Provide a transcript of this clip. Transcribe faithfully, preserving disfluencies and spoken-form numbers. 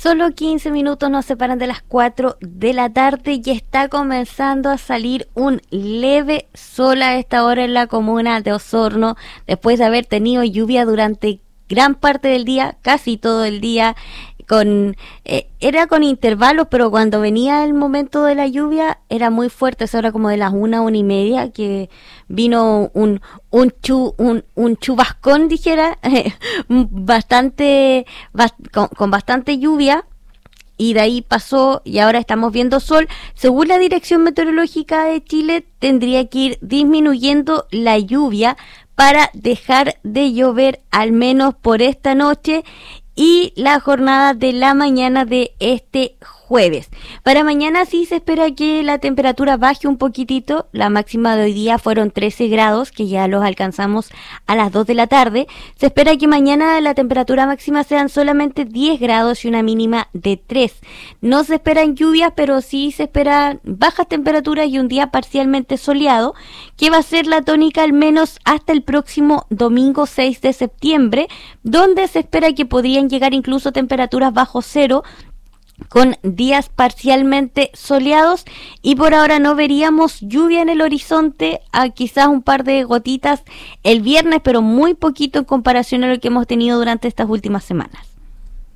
Solo quince minutos nos separan de las cuatro de la tarde y está comenzando a salir un leve sol a esta hora en la comuna de Osorno, después de haber tenido lluvia durante gran parte del día, casi todo el día, con eh, era con intervalos, pero cuando venía el momento de la lluvia era muy fuerte. Es hora como de las una, una y media que vino un un chu, un, un chubascón, dijera, bastante bast, con, con bastante lluvia. Y de ahí pasó y ahora estamos viendo sol. Según la Dirección Meteorológica de Chile, tendría que ir disminuyendo la lluvia para dejar de llover al menos por esta noche y la jornada de la mañana de este jueves. Para mañana sí se espera que la temperatura baje un poquitito. La máxima de hoy día fueron trece grados, que ya los alcanzamos a las dos de la tarde. Se espera que mañana la temperatura máxima sean solamente diez grados y una mínima de tres. No se esperan lluvias, pero sí se esperan bajas temperaturas y un día parcialmente soleado, que va a ser la tónica al menos hasta el próximo domingo seis de septiembre, donde se espera que podrían llegar incluso temperaturas bajo cero, con días parcialmente soleados, y por ahora no veríamos lluvia en el horizonte, a quizás un par de gotitas el viernes, pero muy poquito en comparación a lo que hemos tenido durante estas últimas semanas.